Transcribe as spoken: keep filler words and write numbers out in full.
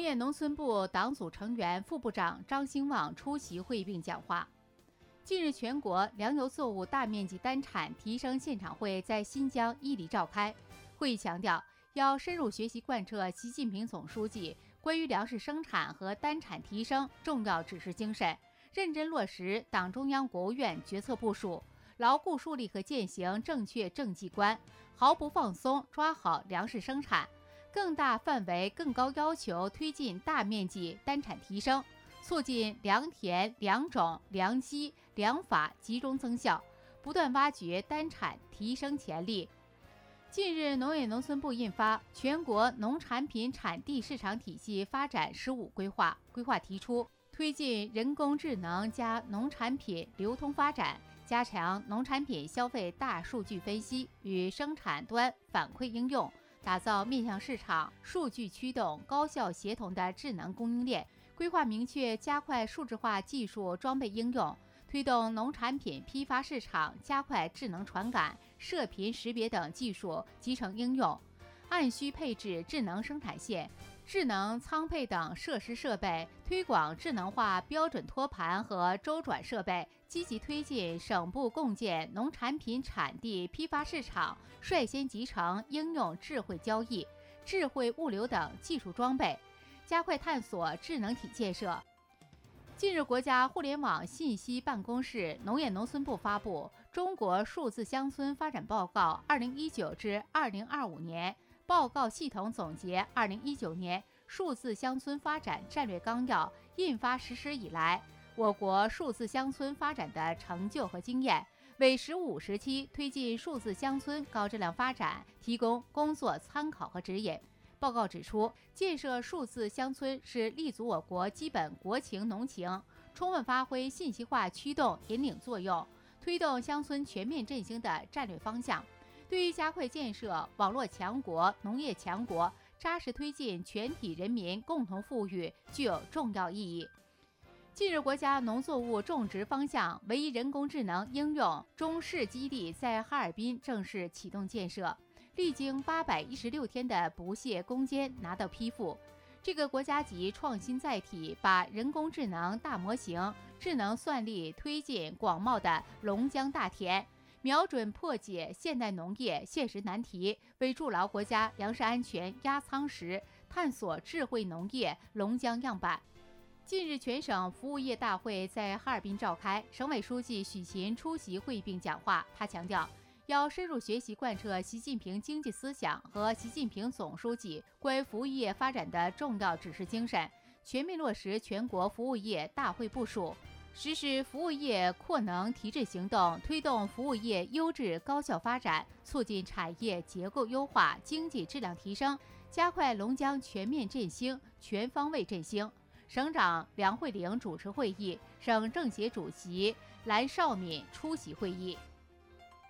业农村部党组成员、副部长张兴旺出席会议并讲话。近日，全国粮油作物大面积单产提升现场会在新疆伊犁召开。会议强调，要深入学习贯彻习近平总书记关于粮食生产和单产提升重要指示精神，认真落实党中央、国务院决策部署，牢固树立和践行正确政绩观，毫不放松抓好粮食生产，更大范围、更高要求推进大面积单产提升，促进良田、良种、良机、良法集中增效，不断挖掘单产提升潜力。近日，农业农村部印发《全国农产品产地市场体系发展“十五”规划》，规划提出推进人工智能加农产品流通发展，加强农产品消费大数据分析与生产端反馈应用，打造面向市场、数据驱动、高效协同的智能供应链。规划明确加快数字化技术装备应用，推动农产品批发市场加快智能传感、射频识别等技术集成应用，按需配置智能生产线、智能仓配等设施设备，推广智能化标准托盘和周转设备，积极推进省部共建农产品产地批发市场率先集成应用智慧交易、智慧物流等技术装备，加快探索智能体建设。近日，国家互联网信息办公室农业农村部发布《中国数字乡村发展报告（二零一九至二零二五年）》报告系统总结二零一九年数字乡村发展战略纲要印发实施以来，我国数字乡村发展的成就和经验，为“十五”时期推进数字乡村高质量发展提供工作参考和指引。报告指出，建设数字乡村是立足我国基本国情农情，充分发挥信息化驱动引领作用，推动乡村全面振兴的战略方向，对于加快建设网络强国、农业强国，扎实推进全体人民共同富裕具有重要意义。近日，国家农作物种植方向唯一人工智能应用中试基地在哈尔滨正式启动建设。历经八百一十六天的不懈攻坚拿到批复，这个国家级创新载体把人工智能大模型、智能算力推进广袤的龙江大田，瞄准破解现代农业现实难题，为筑牢国家粮食安全压舱石，探索智慧农业龙江样板。近日，全省服务业大会在哈尔滨召开，省委书记许勤出席会议并讲话。他强调，要深入学习贯彻习近平经济思想和习近平总书记关于服务业发展的重要指示精神，全面落实全国服务业大会部署，实施服务业扩能提质行动，推动服务业优质高效发展，促进产业结构优化、经济质量提升，加快龙江全面振兴、全方位振兴。省长梁慧玲主持会议，省政协主席蓝绍敏出席会议。